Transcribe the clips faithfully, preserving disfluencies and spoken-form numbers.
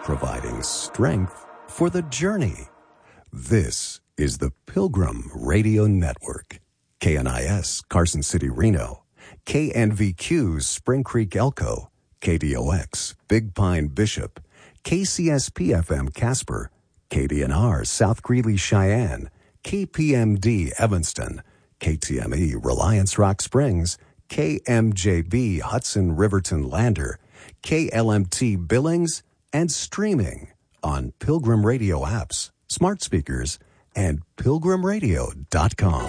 providing strength for the journey. This is the Pilgrim Radio Network. K N I S, Carson City, Reno. K N V Q's Spring Creek, Elko. K D O X, Big Pine, Bishop. K C S P F M, Casper. K D N R, South Greeley, Cheyenne. K P M D, Evanston. K T M E, Reliance Rock Springs. K M J B, Hudson Riverton Lander. K L M T Billings, and streaming on Pilgrim Radio apps, smart speakers, and pilgrim radio dot com.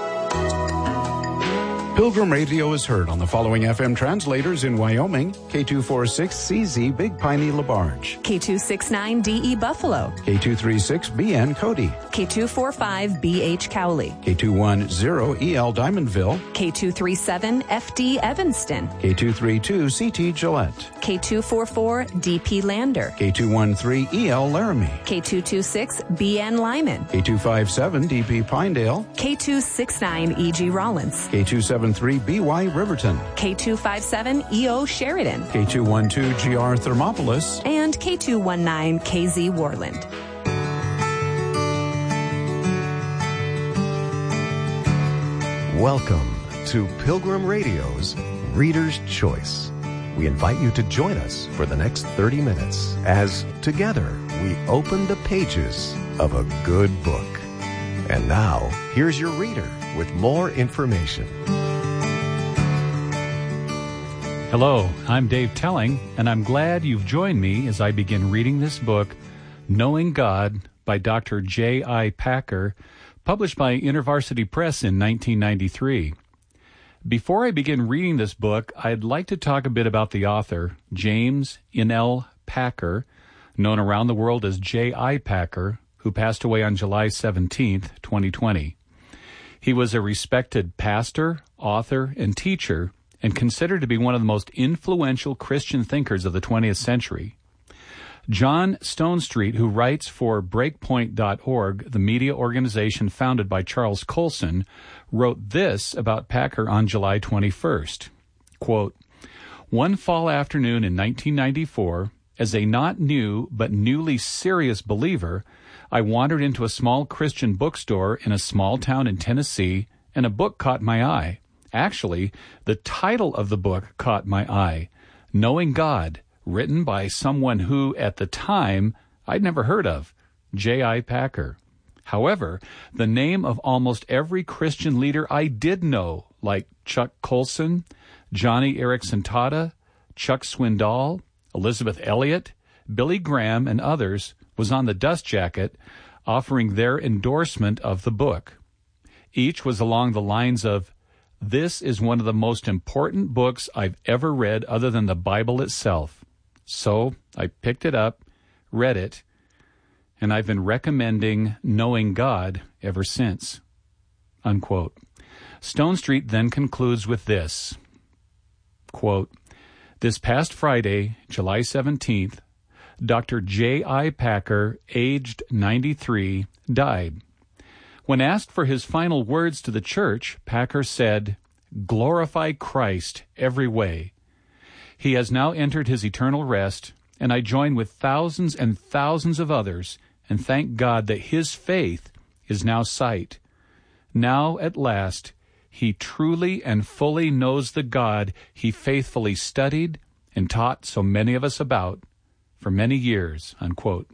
Pilgrim Radio is heard on the following F M translators in Wyoming: K two forty-six C Z Big Piney LaBarge, K two sixty-nine D E Buffalo, K two thirty-six B N Cody, K two forty-five B H Cowley, K two ten E L Diamondville, K two thirty-seven F D Evanston, K two thirty-two C T Gillette, K two forty-four D P Lander, K two thirteen E L Laramie, K two twenty-six B N Lyman, K two fifty-seven D P Pinedale, K two sixty-nine E G Rollins, K two seventy-three B Y Riverton, K two fifty-seven E O Sheridan, K two twelve G R Thermopolis, and K two nineteen K Z Warland. Welcome to Pilgrim Radio's Reader's Choice. We invite you to join us for the next thirty minutes as together we open the pages of a good book. And now, here's your reader with more information. Hello, I'm Dave Telling, and I'm glad you've joined me as I begin reading this book, Knowing God, by Doctor J I Packer, published by InterVarsity Press in nineteen ninety-three. Before I begin reading this book, I'd like to talk a bit about the author, James Innell Packer, known around the world as J I Packer, who passed away on July seventeenth, twenty twenty. He was a respected pastor, author, and teacher, and considered to be one of the most influential Christian thinkers of the twentieth century. John Stonestreet, who writes for Breakpoint dot org, the media organization founded by Charles Colson, wrote this about Packer on July twenty-first. Quote, "One fall afternoon in nineteen ninety-four, as a not new but newly serious believer, I wandered into a small Christian bookstore in a small town in Tennessee, and a book caught my eye. Actually, the title of the book caught my eye, Knowing God, written by someone who, at the time, I'd never heard of, J I Packer. However, the name of almost every Christian leader I did know, like Chuck Colson, Johnny Erickson Tata, Chuck Swindoll, Elizabeth Elliot, Billy Graham, and others, was on the dust jacket, offering their endorsement of the book. Each was along the lines of, "This is one of the most important books I've ever read other than the Bible itself." So I picked it up, read it, and I've been recommending Knowing God ever since. Unquote. Stonestreet then concludes with this, quote, "This past Friday, July seventeenth, Doctor J I Packer, aged ninety-three, died. When asked for his final words to the church, Packer said, 'Glorify Christ every way.' He has now entered his eternal rest, and I join with thousands and thousands of others and thank God that his faith is now sight. Now, at last, he truly and fully knows the God he faithfully studied and taught so many of us about for many years." Unquote.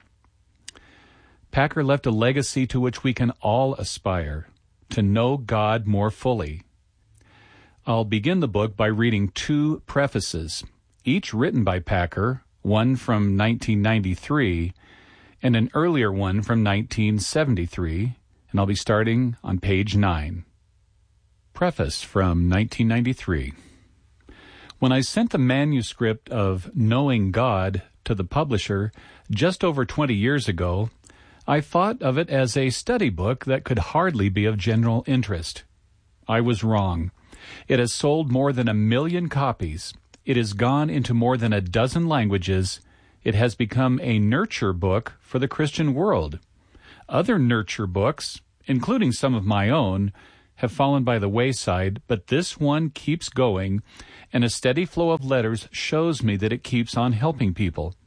Packer left a legacy to which we can all aspire, to know God more fully. I'll begin the book by reading two prefaces, each written by Packer, one from nineteen ninety-three and an earlier one from nineteen seventy-three, and I'll be starting on page nine. Preface from nineteen ninety-three. When I sent the manuscript of Knowing God to the publisher just over twenty years ago, I thought of it as a study book that could hardly be of general interest. I was wrong. It has sold more than a million copies. It has gone into more than a dozen languages. It has become a nurture book for the Christian world. Other nurture books, including some of my own, have fallen by the wayside, but this one keeps going, and a steady flow of letters shows me that it keeps on helping people.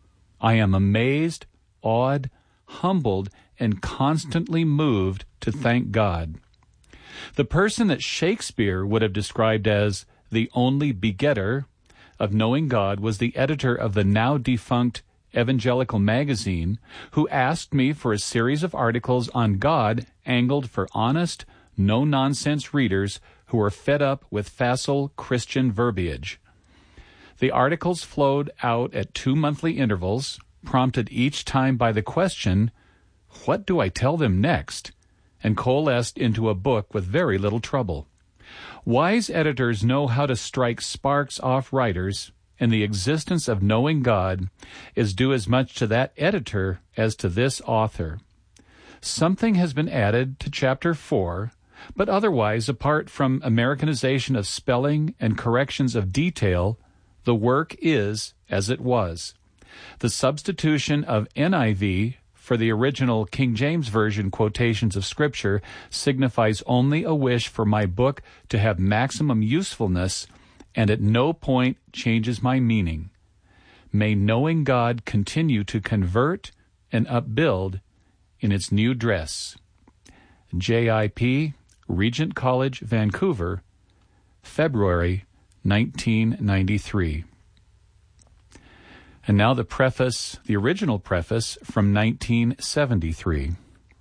I am amazed, awed, humbled, and constantly moved to thank God. The person that Shakespeare would have described as the only begetter of knowing God was the editor of the now defunct Evangelical Magazine, who asked me for a series of articles on God angled for honest, no-nonsense readers who were fed up with facile Christian verbiage. The articles flowed out at two monthly intervals, prompted each time by the question, "What do I tell them next?" and coalesced into a book with very little trouble. Wise editors know how to strike sparks off writers, and the existence of knowing God is due as much to that editor as to this author. Something has been added to Chapter four, but otherwise, apart from Americanization of spelling and corrections of detail, the work is as it was. The substitution of N I V for the original King James Version quotations of Scripture signifies only a wish for my book to have maximum usefulness and at no point changes my meaning. May knowing God continue to convert and upbuild in its new dress. J I P, Regent College, Vancouver, February nineteen ninety-three. And now the preface, the original preface from nineteen seventy-three.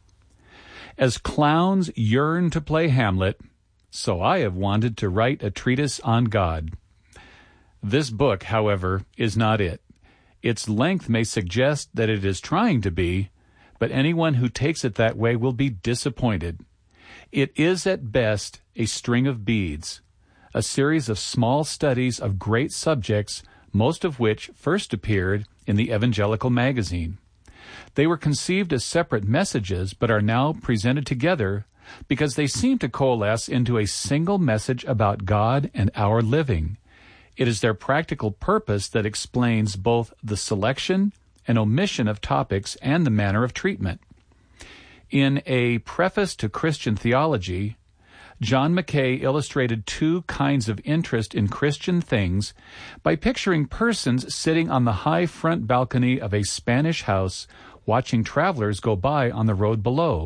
As clowns yearn to play Hamlet, so I have wanted to write a treatise on God. This book, however, is not it. Its length may suggest that it is trying to be, but anyone who takes it that way will be disappointed. It is at best a string of beads, a series of small studies of great subjects, most of which first appeared in the Evangelical Magazine. They were conceived as separate messages, but are now presented together because they seem to coalesce into a single message about God and our living. It is their practical purpose that explains both the selection and omission of topics and the manner of treatment. In a preface to Christian theology, John Mackay illustrated two kinds of interest in Christian things by picturing persons sitting on the high front balcony of a Spanish house watching travelers go by on the road below.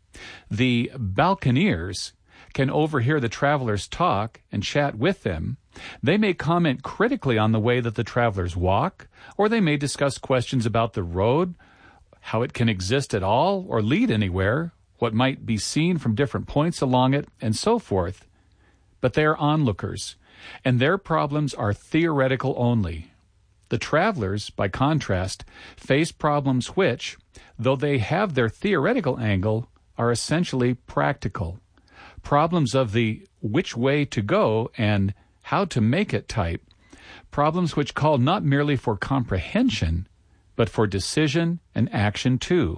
The balconiers can overhear the travelers talk and chat with them. They may comment critically on the way that the travelers walk, or they may discuss questions about the road, how it can exist at all or lead anywhere, what might be seen from different points along it, and so forth. But they are onlookers, and their problems are theoretical only. The travelers, by contrast, face problems which, though they have their theoretical angle, are essentially practical. Problems of the which way to go and how to make it type. Problems which call not merely for comprehension, but for decision and action too.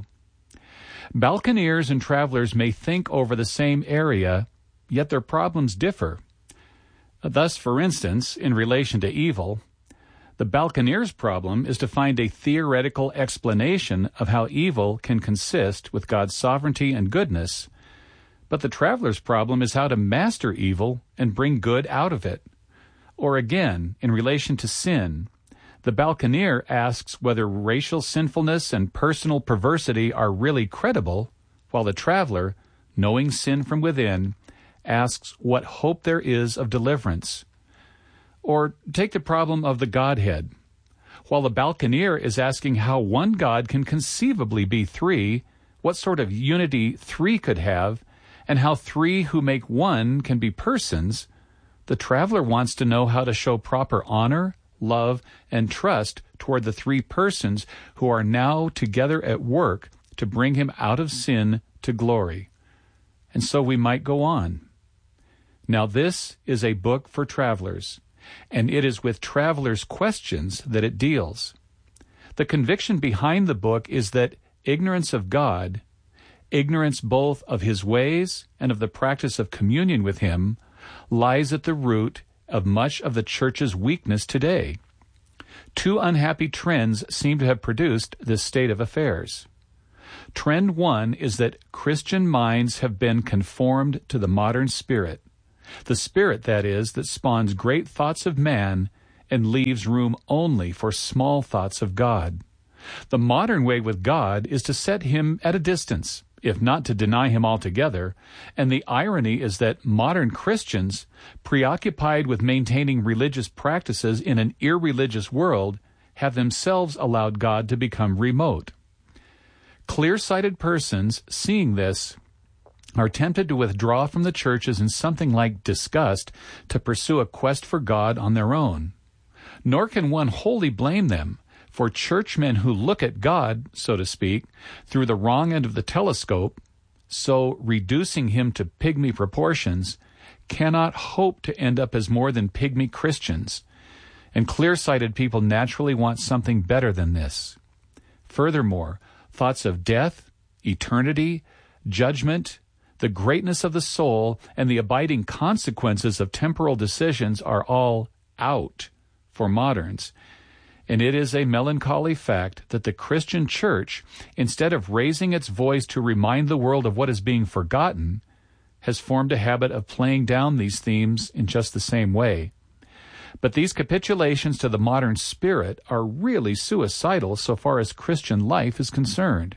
Balconiers and travelers may think over the same area, yet their problems differ. Thus, for instance, in relation to evil, the balconier's problem is to find a theoretical explanation of how evil can consist with God's sovereignty and goodness, but the traveler's problem is how to master evil and bring good out of it. Or again, in relation to sin, the balconier asks whether racial sinfulness and personal perversity are really credible, while the traveler, knowing sin from within, asks what hope there is of deliverance. Or take the problem of the Godhead. While the balconier is asking how one God can conceivably be three, what sort of unity three could have, and how three who make one can be persons, the traveler wants to know how to show proper honor, love, and trust toward the three persons who are now together at work to bring him out of sin to glory. And so we might go on. Now this is a book for travelers, and it is with travelers' questions that it deals. The conviction behind the book is that ignorance of God, ignorance both of his ways and of the practice of communion with him, lies at the root of much of the church's weakness today. Two unhappy trends seem to have produced this state of affairs. Trend one is that Christian minds have been conformed to the modern spirit, the spirit, that is, that spawns great thoughts of man and leaves room only for small thoughts of God. The modern way with God is to set him at a distance, if not to deny him altogether, and the irony is that modern Christians, preoccupied with maintaining religious practices in an irreligious world, have themselves allowed God to become remote. Clear-sighted persons, seeing this, are tempted to withdraw from the churches in something like disgust to pursue a quest for God on their own. Nor can one wholly blame them, for churchmen who look at God, so to speak, through the wrong end of the telescope, so reducing him to pygmy proportions, cannot hope to end up as more than pygmy Christians. And clear-sighted people naturally want something better than this. Furthermore, thoughts of death, eternity, judgment, the greatness of the soul, and the abiding consequences of temporal decisions are all out for moderns. And it is a melancholy fact that the Christian church, instead of raising its voice to remind the world of what is being forgotten, has formed a habit of playing down these themes in just the same way. But these capitulations to the modern spirit are really suicidal so far as Christian life is concerned.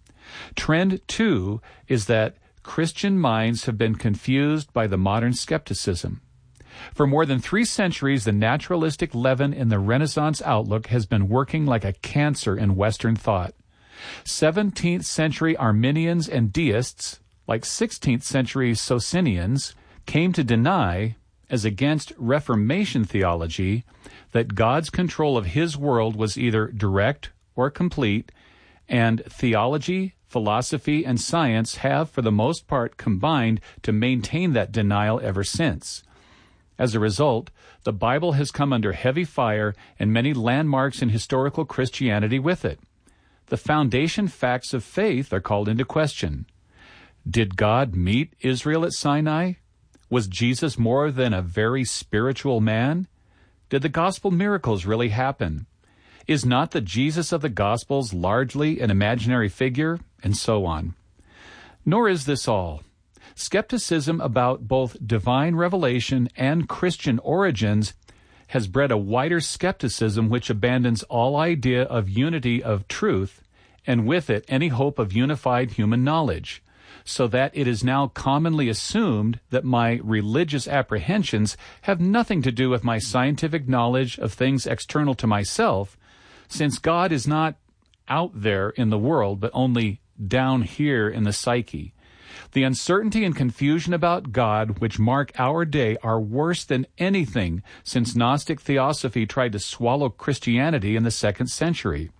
Trend two is that Christian minds have been confused by the modern skepticism. For more than three centuries, the naturalistic leaven in the Renaissance outlook has been working like a cancer in Western thought. seventeenth century Arminians and deists, like sixteenth century Socinians, came to deny, as against Reformation theology, that God's control of his world was either direct or complete, and theology, philosophy, and science have, for the most part, combined to maintain that denial ever since. As a result, the Bible has come under heavy fire and many landmarks in historical Christianity with it. The foundation facts of faith are called into question. Did God meet Israel at Sinai? Was Jesus more than a very spiritual man? Did the gospel miracles really happen? Is not the Jesus of the Gospels largely an imaginary figure? And so on. Nor is this all. Skepticism about both divine revelation and Christian origins has bred a wider skepticism which abandons all idea of unity of truth, and with it any hope of unified human knowledge, so that it is now commonly assumed that my religious apprehensions have nothing to do with my scientific knowledge of things external to myself, since God is not out there in the world, but only down here in the psyche. The uncertainty and confusion about God which mark our day are worse than anything since Gnostic theosophy tried to swallow Christianity in the second century.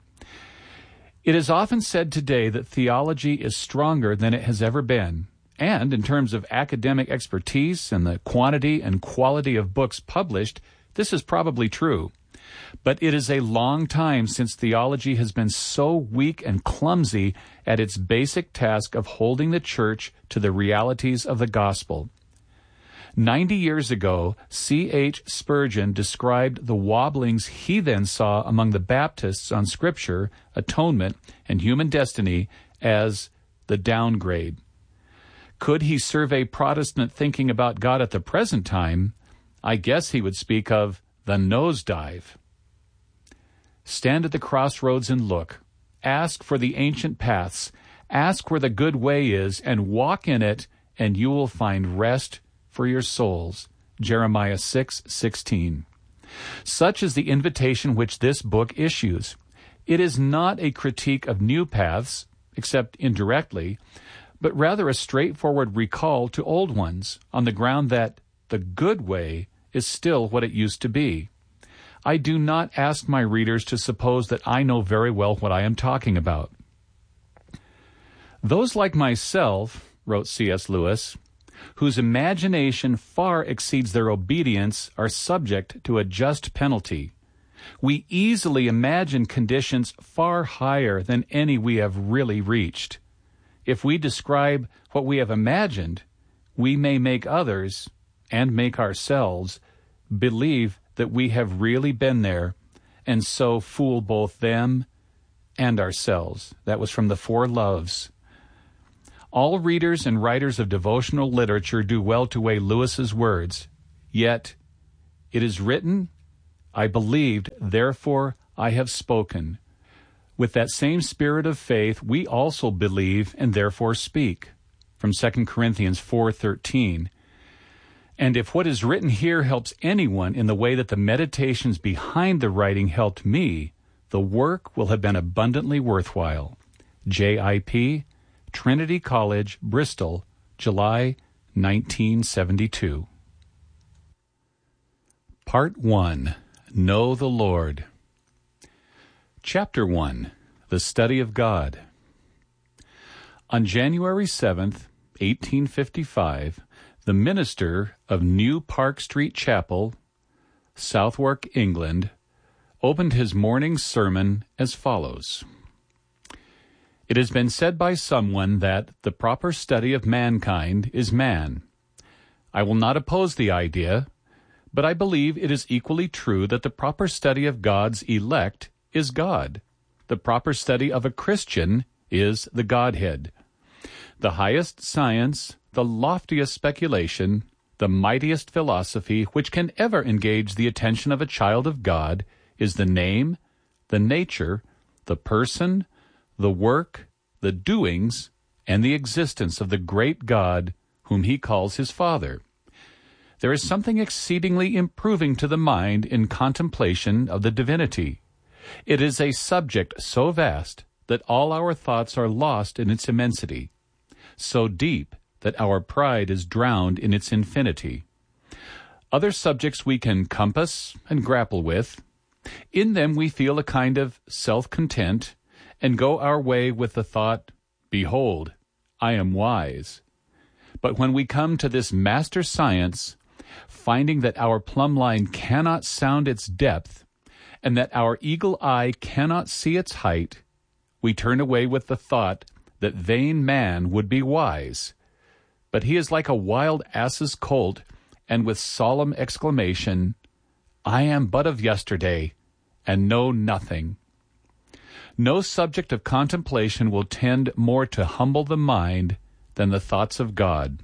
It is often said today that theology is stronger than it has ever been, and in terms of academic expertise and the quantity and quality of books published, this is probably true. But it is a long time since theology has been so weak and clumsy at its basic task of holding the church to the realities of the gospel. Ninety years ago, C H Spurgeon described the wobblings he then saw among the Baptists on Scripture, atonement, and human destiny as the downgrade. Could he survey Protestant thinking about God at the present time, I guess he would speak of the nosedive. Stand at the crossroads and look. Ask for the ancient paths. Ask where the good way is, and walk in it, and you will find rest for your souls. Jeremiah six sixteen. Such is the invitation which this book issues. It is not a critique of new paths, except indirectly, but rather a straightforward recall to old ones, on the ground that the good way is still what it used to be. I do not ask my readers to suppose that I know very well what I am talking about. Those like myself, wrote C S Lewis, whose imagination far exceeds their obedience are subject to a just penalty. We easily imagine conditions far higher than any we have really reached. If we describe what we have imagined, we may make others, and make ourselves, believe that we have really been there, and so fool both them and ourselves. That was from the Four Loves. All readers and writers of devotional literature do well to weigh Lewis's words. Yet, it is written, I believed, therefore I have spoken. With that same spirit of faith, we also believe and therefore speak. From Second Corinthians four thirteen. And if what is written here helps anyone in the way that the meditations behind the writing helped me, the work will have been abundantly worthwhile. J I P, Trinity College, Bristol, July nineteen seventy-two. Part one. Know the Lord. Chapter one. The Study of God. On January seventh, eighteen fifty-five, the minister of New Park Street Chapel, Southwark, England, opened his morning sermon as follows. It has been said by someone that the proper study of mankind is man. I will not oppose the idea, but I believe it is equally true that the proper study of God's elect is God. The proper study of a Christian is the Godhead. The highest science, the loftiest speculation, the mightiest philosophy which can ever engage the attention of a child of God is the name, the nature, the person, the work, the doings, and the existence of the great God whom he calls his Father. There is something exceedingly improving to the mind in contemplation of the divinity. It is a subject so vast that all our thoughts are lost in its immensity, so deep that our pride is drowned in its infinity. Other subjects we can compass and grapple with. In them we feel a kind of self-content and go our way with the thought, "Behold, I am wise." But when we come to this master science, finding that our plumb line cannot sound its depth and that our eagle eye cannot see its height, we turn away with the thought that vain man would be wise. But he is like a wild ass's colt, and with solemn exclamation, "I am but of yesterday, and know nothing." No subject of contemplation will tend more to humble the mind than the thoughts of God.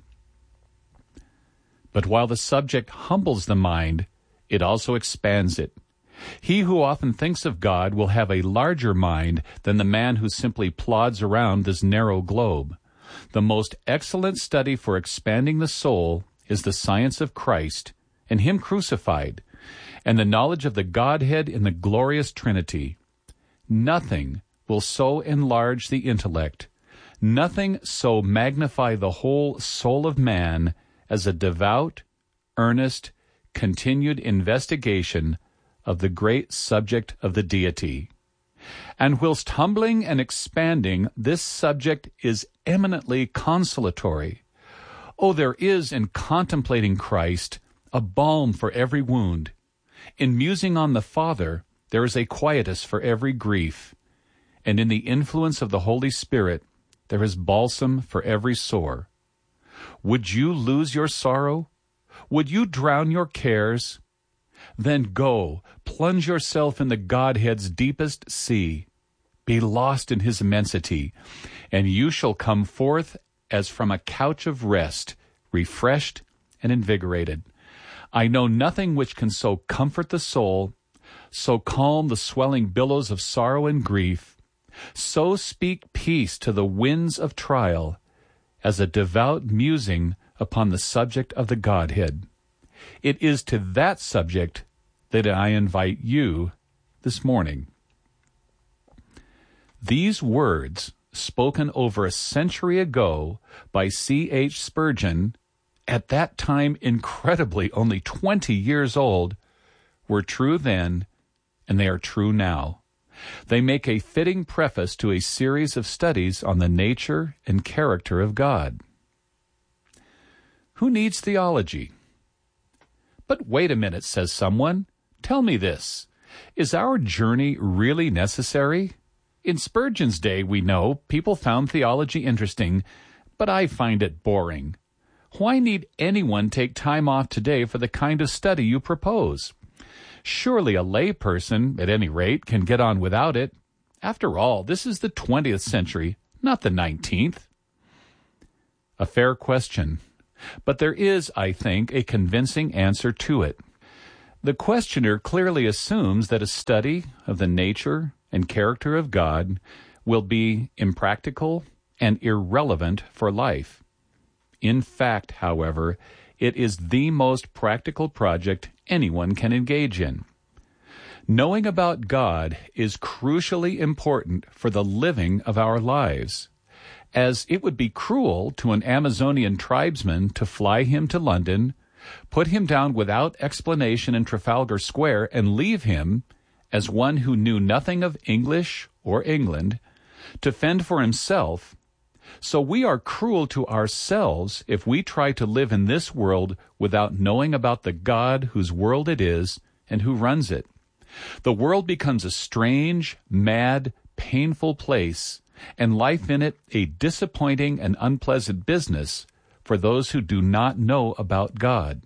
But while the subject humbles the mind, it also expands it. He who often thinks of God will have a larger mind than the man who simply plods around this narrow globe. The most excellent study for expanding the soul is the science of Christ and Him crucified, and the knowledge of the Godhead in the glorious Trinity. Nothing will so enlarge the intellect, nothing so magnify the whole soul of man as a devout, earnest, continued investigation of the great subject of the deity. And whilst humbling and expanding, this subject is eminently consolatory. Oh, there is in contemplating Christ a balm for every wound. In musing on the Father, there is a quietus for every grief. And in the influence of the Holy Spirit, there is balsam for every sore. Would you lose your sorrow? Would you drown your cares? Then go, plunge yourself in the Godhead's deepest sea. Be lost in His immensity, and you shall come forth as from a couch of rest, refreshed and invigorated. I know nothing which can so comfort the soul, so calm the swelling billows of sorrow and grief, so speak peace to the winds of trial, as a devout musing upon the subject of the Godhead. It is to that subject that I invite you this morning. These words, spoken over a century ago by C H Spurgeon, at that time incredibly only twenty years old, were true then, and they are true now. They make a fitting preface to a series of studies on the nature and character of God. Who needs theology? But wait a minute, says someone. Tell me this. Is our journey really necessary? In Spurgeon's day, we know, people found theology interesting, but I find it boring. Why need anyone take time off today for the kind of study you propose? Surely a lay person, at any rate, can get on without it. After all, this is the twentieth century, not the nineteenth. A fair question. But there is, I think, a convincing answer to it. The questioner clearly assumes that a study of the nature and character of God will be impractical and irrelevant for life. In fact, however, it is the most practical project anyone can engage in. Knowing about God is crucially important for the living of our lives, as it would be cruel to an Amazonian tribesman to fly him to London, put him down without explanation in Trafalgar Square, and leave him, as one who knew nothing of English or England, to fend for himself. So we are cruel to ourselves if we try to live in this world without knowing about the God whose world it is and who runs it. The world becomes a strange, mad, painful place, and life in it a disappointing and unpleasant business for those who do not know about God.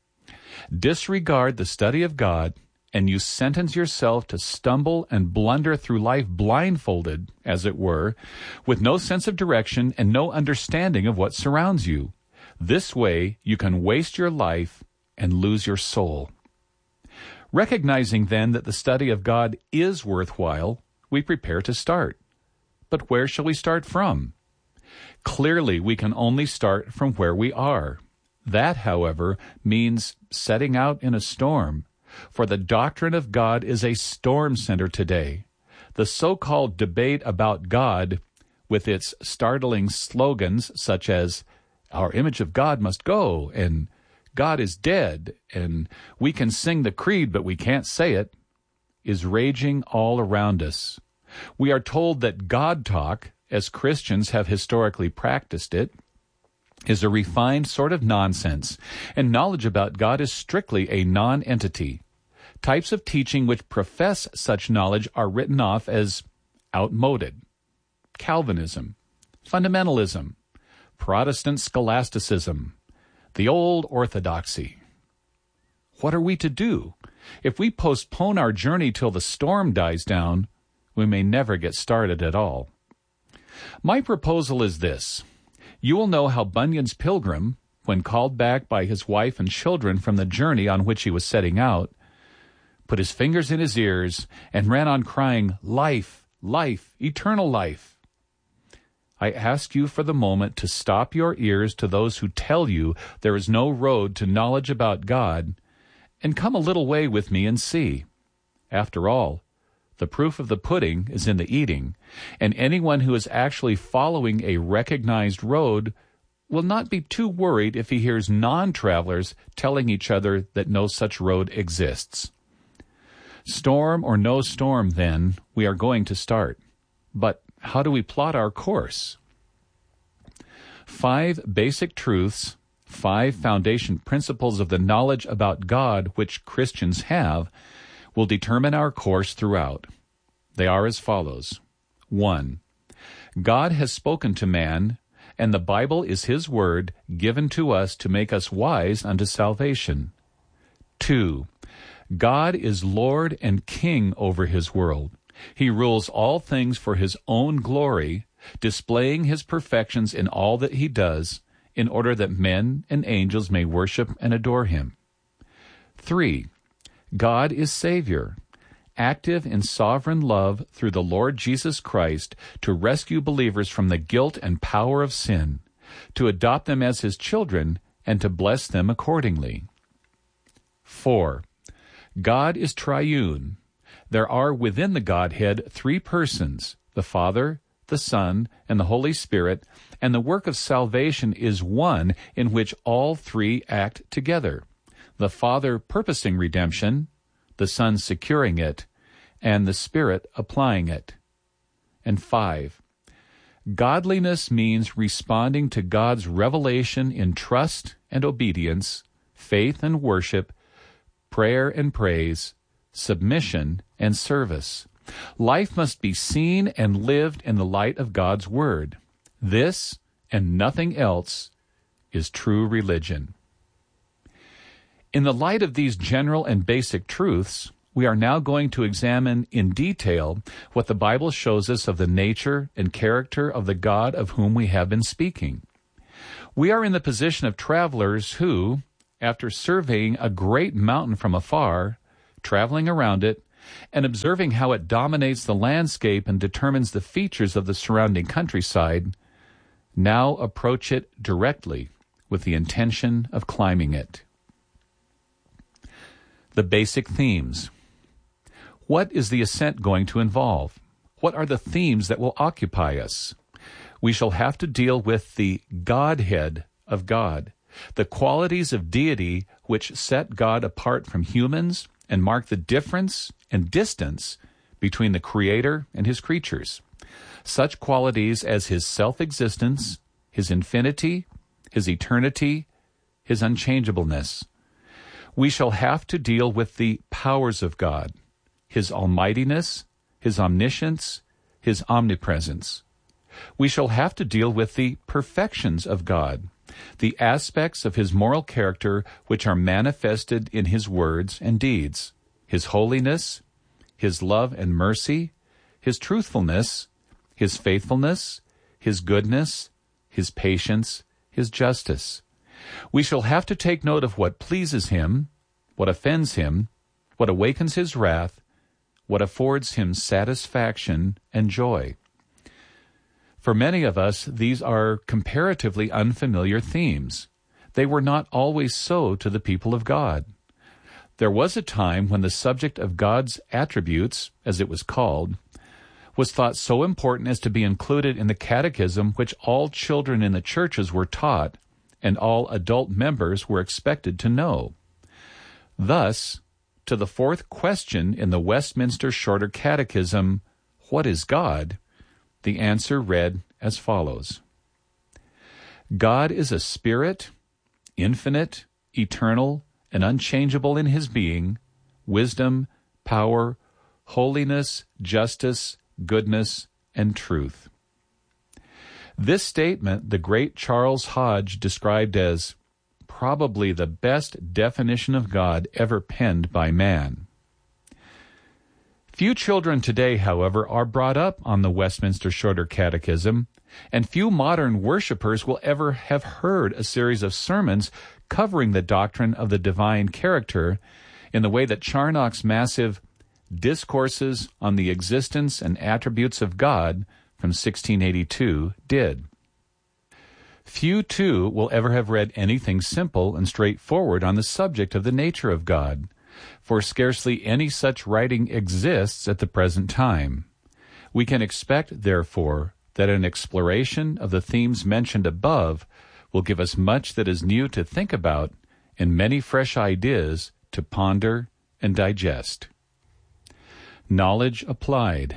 Disregard the study of God, and you sentence yourself to stumble and blunder through life blindfolded, as it were, with no sense of direction and no understanding of what surrounds you. This way, you can waste your life and lose your soul. Recognizing then that the study of God is worthwhile, we prepare to start. But where shall we start from? Clearly, we can only start from where we are. That, however, means setting out in a storm, for the doctrine of God is a storm center today. The so-called debate about God, with its startling slogans such as, "Our image of God must go," and "God is dead," and "We can sing the creed, but we can't say it," is raging all around us. We are told that God talk, as Christians have historically practiced it, is a refined sort of nonsense, and knowledge about God is strictly a non-entity. Types of teaching which profess such knowledge are written off as outmoded. Calvinism, fundamentalism, Protestant scholasticism, the old orthodoxy. What are we to do? If we postpone our journey till the storm dies down, we may never get started at all. My proposal is this. You will know how Bunyan's pilgrim, when called back by his wife and children from the journey on which he was setting out, put his fingers in his ears and ran on crying, "Life, life, eternal life." I ask you for the moment to stop your ears to those who tell you there is no road to knowledge about God, and come a little way with me and see. After all, the proof of the pudding is in the eating, and anyone who is actually following a recognized road will not be too worried if he hears non-travelers telling each other that no such road exists. Storm or no storm, then, we are going to start. But how do we plot our course? Five basic truths, five foundation principles of the knowledge about God which Christians have, will determine our course throughout. They are as follows. One, God has spoken to man, and the Bible is His word given to us to make us wise unto salvation. Two, God is Lord and King over His world. He rules all things for His own glory, displaying His perfections in all that He does, in order that men and angels may worship and adore Him. Three, God is Savior, active in sovereign love through the Lord Jesus Christ to rescue believers from the guilt and power of sin, to adopt them as His children, and to bless them accordingly. Four, God is triune. There are within the Godhead three persons, the Father, the Son, and the Holy Spirit, and the work of salvation is one in which all three act together, the Father purposing redemption, the Son securing it, and the Spirit applying it. And five, godliness means responding to God's revelation in trust and obedience, faith and worship, prayer and praise, submission and service. Life must be seen and lived in the light of God's Word. This, and nothing else, is true religion. In the light of these general and basic truths, we are now going to examine in detail what the Bible shows us of the nature and character of the God of whom we have been speaking. We are in the position of travelers who, after surveying a great mountain from afar, traveling around it, and observing how it dominates the landscape and determines the features of the surrounding countryside, now approach it directly with the intention of climbing it. The basic themes. What is the ascent going to involve? What are the themes that will occupy us? We shall have to deal with the Godhead of God, the qualities of deity which set God apart from humans and mark the difference and distance between the Creator and His creatures. Such qualities as His self-existence, His infinity, His eternity, His unchangeableness. We shall have to deal with the powers of God, His almightiness, His omniscience, His omnipresence. We shall have to deal with the perfections of God, the aspects of His moral character which are manifested in His words and deeds, His holiness, His love and mercy, His truthfulness, His faithfulness, His goodness, His patience, His justice. We shall have to take note of what pleases Him, what offends Him, what awakens His wrath, what affords Him satisfaction and joy. For many of us, these are comparatively unfamiliar themes. They were not always so to the people of God. There was a time when the subject of God's attributes, as it was called, was thought so important as to be included in the catechism which all children in the churches were taught and all adult members were expected to know. Thus, to the fourth question in the Westminster Shorter Catechism, "What is God?" the answer read as follows: God is a spirit, infinite, eternal, and unchangeable in His being, wisdom, power, holiness, justice, goodness, and truth. This statement the great Charles Hodge described as probably the best definition of God ever penned by man. Few children today, however, are brought up on the Westminster Shorter Catechism, and few modern worshipers will ever have heard a series of sermons covering the doctrine of the divine character in the way that Charnock's massive Discourses on the Existence and Attributes of God from sixteen eighty-two did. Few, too, will ever have read anything simple and straightforward on the subject of the nature of God, for scarcely any such writing exists at the present time. We can expect, therefore, that an exploration of the themes mentioned above will give us much that is new to think about and many fresh ideas to ponder and digest. Knowledge applied.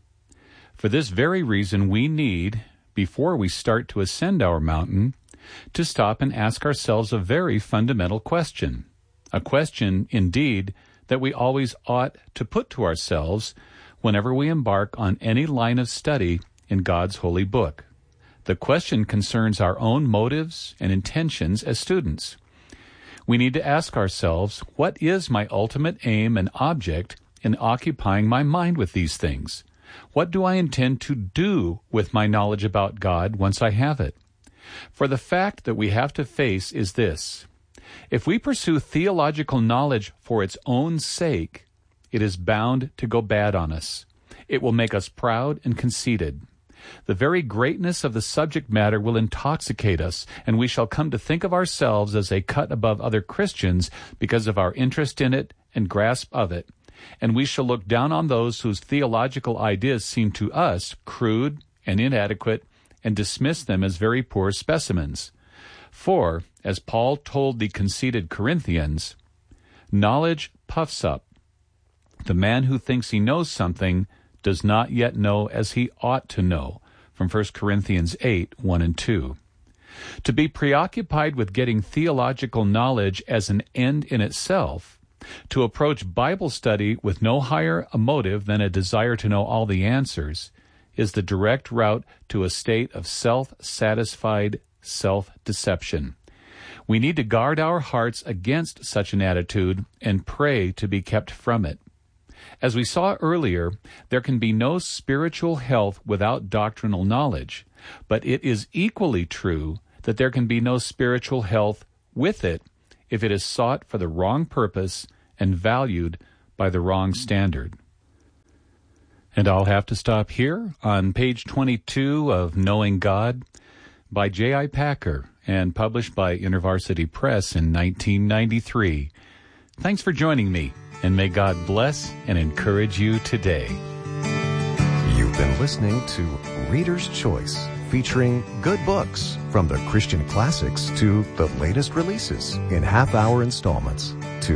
For this very reason, we need, before we start to ascend our mountain, to stop and ask ourselves a very fundamental question. A question, indeed, that we always ought to put to ourselves whenever we embark on any line of study in God's holy book. The question concerns our own motives and intentions as students. We need to ask ourselves, what is my ultimate aim and object in occupying my mind with these things? What do I intend to do with my knowledge about God once I have it? For the fact that we have to face is this: if we pursue theological knowledge for its own sake, it is bound to go bad on us. It will make us proud and conceited. The very greatness of the subject matter will intoxicate us, and we shall come to think of ourselves as a cut above other Christians because of our interest in it and grasp of it, and we shall look down on those whose theological ideas seem to us crude and inadequate and dismiss them as very poor specimens. For, as Paul told the conceited Corinthians, knowledge puffs up. The man who thinks he knows something does not yet know as he ought to know, from First Corinthians eight, one and two. To be preoccupied with getting theological knowledge as an end in itself, to approach Bible study with no higher a motive than a desire to know all the answers, is the direct route to a state of self-satisfied self-deception. We need to guard our hearts against such an attitude and pray to be kept from it. As we saw earlier, there can be no spiritual health without doctrinal knowledge, but it is equally true that there can be no spiritual health with it if it is sought for the wrong purpose and valued by the wrong standard. And I'll have to stop here on page twenty-two of Knowing God by J I. Packer and published by InterVarsity Press in nineteen ninety-three. Thanks for joining me, and may God bless and encourage you today. You've been listening to Reader's Choice, featuring good books from the Christian classics to the latest releases in half-hour installments.